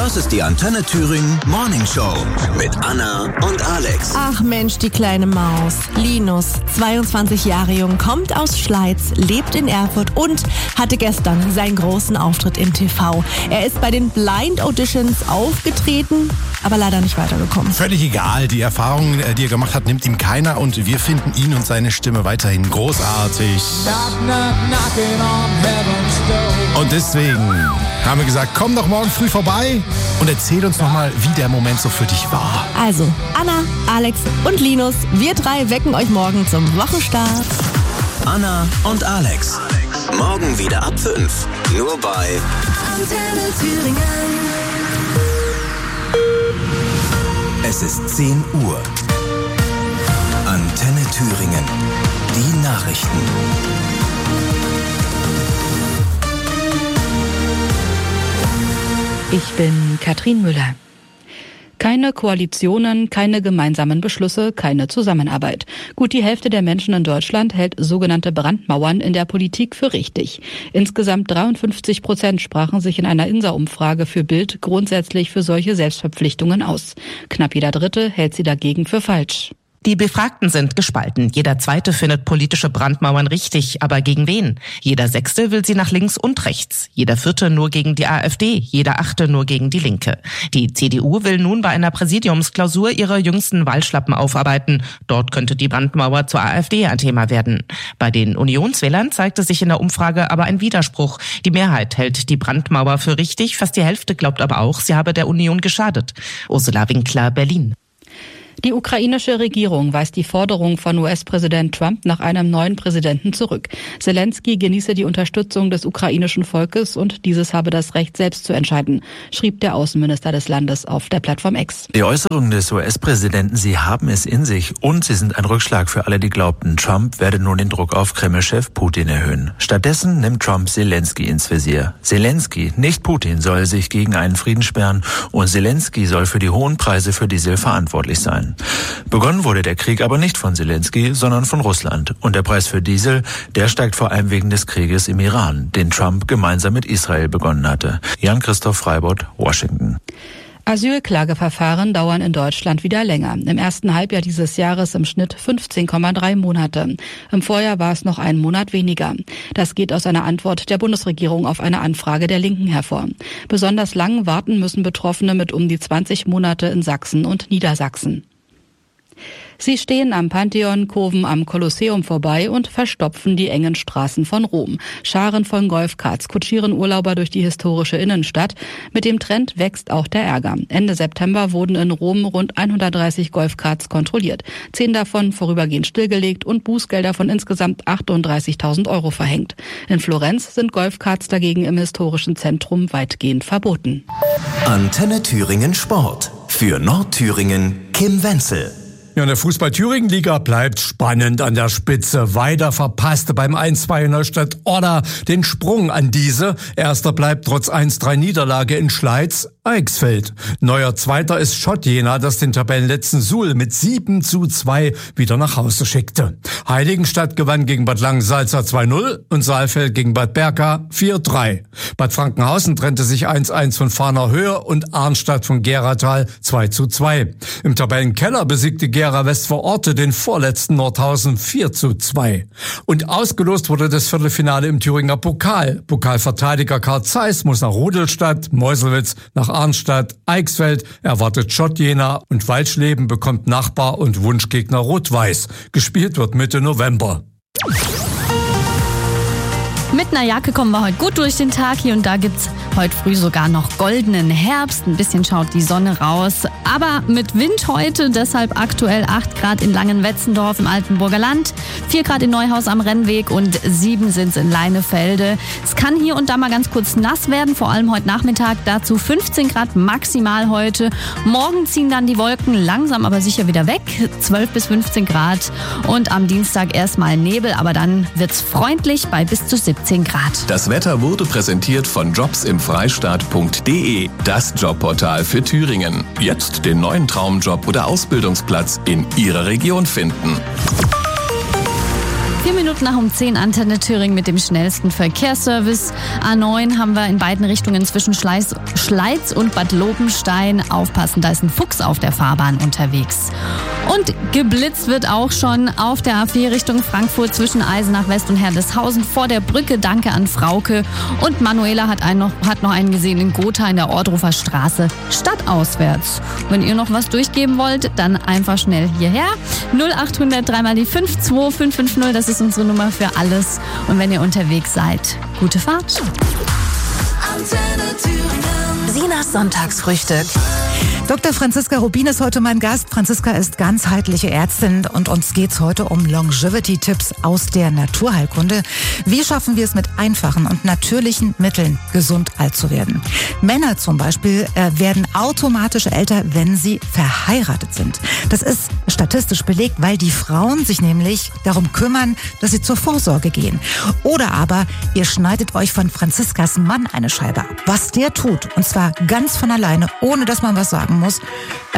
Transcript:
Das ist die Antenne Thüringen Morning Show mit Anna und Alex. Ach Mensch, die kleine Maus. Linus, 22 Jahre jung, kommt aus Schleiz, lebt in Erfurt und hatte gestern seinen großen Auftritt im TV. Er ist bei den Blind Auditions aufgetreten, aber leider nicht weitergekommen. Völlig egal, die Erfahrung, die er gemacht hat, nimmt ihm keiner und wir finden ihn und seine Stimme weiterhin großartig. Und deswegen haben wir gesagt, komm doch morgen früh vorbei und erzähl uns nochmal, wie der Moment so für dich war. Also, Anna, Alex und Linus, wir drei wecken euch morgen zum Wochenstart. Anna und Alex. Morgen wieder ab 5. Nur bei Antenne Thüringen. Es ist 10 Uhr. Antenne Thüringen. Die Nachrichten. Ich bin Katrin Müller. Keine Koalitionen, keine gemeinsamen Beschlüsse, keine Zusammenarbeit. Gut die Hälfte der Menschen in Deutschland hält sogenannte Brandmauern in der Politik für richtig. Insgesamt 53% sprachen sich in einer INSA-Umfrage für Bild grundsätzlich für solche Selbstverpflichtungen aus. Knapp jeder Dritte hält sie dagegen für falsch. Die Befragten sind gespalten. Jeder Zweite findet politische Brandmauern richtig, aber gegen wen? Jeder Sechste will sie nach links und rechts. Jeder Vierte nur gegen die AfD, jeder Achte nur gegen die Linke. Die CDU will nun bei einer Präsidiumsklausur ihre jüngsten Wahlschlappen aufarbeiten. Dort könnte die Brandmauer zur AfD ein Thema werden. Bei den Unionswählern zeigte sich in der Umfrage aber ein Widerspruch. Die Mehrheit hält die Brandmauer für richtig, fast die Hälfte glaubt aber auch, sie habe der Union geschadet. Ursula Winkler, Berlin. Die ukrainische Regierung weist die Forderung von US-Präsident Trump nach einem neuen Präsidenten zurück. Zelensky genieße die Unterstützung des ukrainischen Volkes und dieses habe das Recht, selbst zu entscheiden, schrieb der Außenminister des Landes auf der Plattform X. Die Äußerungen des US-Präsidenten, sie haben es in sich und sie sind ein Rückschlag für alle, die glaubten, Trump werde nun den Druck auf Kreml-Chef Putin erhöhen. Stattdessen nimmt Trump Zelensky ins Visier. Zelensky, nicht Putin, soll sich gegen einen Frieden sperren und Zelensky soll für die hohen Preise für Diesel verantwortlich sein. Begonnen wurde der Krieg aber nicht von Zelensky, sondern von Russland. Und der Preis für Diesel, der steigt vor allem wegen des Krieges im Iran, den Trump gemeinsam mit Israel begonnen hatte. Jan-Christoph Freibott, Washington. Asylklageverfahren dauern in Deutschland wieder länger. Im ersten Halbjahr dieses Jahres im Schnitt 15,3 Monate. Im Vorjahr war es noch einen Monat weniger. Das geht aus einer Antwort der Bundesregierung auf eine Anfrage der Linken hervor. Besonders lang warten müssen Betroffene mit um die 20 Monate in Sachsen und Niedersachsen. Sie stehen am Pantheon, kurven am Kolosseum vorbei und verstopfen die engen Straßen von Rom. Scharen von Golfkarts kutschieren Urlauber durch die historische Innenstadt. Mit dem Trend wächst auch der Ärger. Ende September wurden in Rom rund 130 Golfkarts kontrolliert. 10 davon vorübergehend stillgelegt und Bußgelder von insgesamt 38.000 € verhängt. In Florenz sind Golfkarts dagegen im historischen Zentrum weitgehend verboten. Antenne Thüringen Sport. Für Nordthüringen Kim Wenzel. Ja, und der Fußball-Thüringen-Liga bleibt spannend an der Spitze. Weider verpasste beim 1-2 in Neustadt Orda den Sprung an diese. Erster bleibt trotz 1-3 Niederlage in Schleiz Eichsfeld. Neuer Zweiter ist Schott Jena, das den Tabellenletzten Suhl mit 7:2 wieder nach Hause schickte. Heiligenstadt gewann gegen Bad Langensalza 2-0 und Saalfeld gegen Bad Berka 4-3. Bad Frankenhausen trennte sich 1-1 von Fahner Höhe und Arnstadt von Geratal 2:2. Im Tabellenkeller besiegte Gera West vor Orte den vorletzten Nordhausen 4:2. Und ausgelost wurde das Viertelfinale im Thüringer Pokal. Pokalverteidiger Karl Zeiss muss nach Rudolstadt, Meuselwitz nach Arnstadt, Eichsfeld erwartet Schott Jena und Waldschleben bekommt Nachbar und Wunschgegner Rot-Weiß. Gespielt wird Mitte November. Mit einer Jacke kommen wir heute gut durch den Tag. Hier und da gibt's heute früh sogar noch goldenen Herbst. Ein bisschen schaut die Sonne raus. Aber mit Wind heute, deshalb aktuell 8 Grad in Langenwetzendorf im Altenburger Land, 4 Grad in Neuhaus am Rennweg und 7 sind's in Leinefelde. Es kann hier und da mal ganz kurz nass werden, vor allem heute Nachmittag. Dazu 15 Grad maximal heute. Morgen ziehen dann die Wolken langsam aber sicher wieder weg, 12 bis 15 Grad. Und am Dienstag erstmal Nebel, aber dann wird's freundlich bei bis zu 17 Grad. Das Wetter wurde präsentiert von jobsimfreistaat.de, das Jobportal für Thüringen. Jetzt den neuen Traumjob oder Ausbildungsplatz in Ihrer Region finden. 4 Minuten nach um 10 Antenne Thüringen mit dem schnellsten Verkehrsservice. A9 haben wir in beiden Richtungen zwischen Schleiz und Bad Lobenstein. Aufpassen, da ist ein Fuchs auf der Fahrbahn unterwegs. Und geblitzt wird auch schon auf der A4 Richtung Frankfurt zwischen Eisenach West und Herdeshausen vor der Brücke. Danke an Frauke. Und Manuela hat noch einen gesehen in Gotha in der Ordrufer Straße stadtauswärts. Wenn ihr noch was durchgeben wollt, dann einfach schnell hierher. 0800 3 mal die 52550, das ist unsere Nummer für alles. Und wenn ihr unterwegs seid, gute Fahrt. Sinas Sonntagsfrühstück. Dr. Franziska Rubin ist heute mein Gast. Franziska ist ganzheitliche Ärztin und uns geht's heute um Longevity-Tipps aus der Naturheilkunde. Wie schaffen wir es mit einfachen und natürlichen Mitteln, gesund alt zu werden? Männer zum Beispiel werden automatisch älter, wenn sie verheiratet sind. Das ist statistisch belegt, weil die Frauen sich nämlich darum kümmern, dass sie zur Vorsorge gehen. Oder aber ihr schneidet euch von Franziskas Mann eine Scheibe ab. Was der tut, und zwar ganz von alleine, ohne dass man was sagen muss,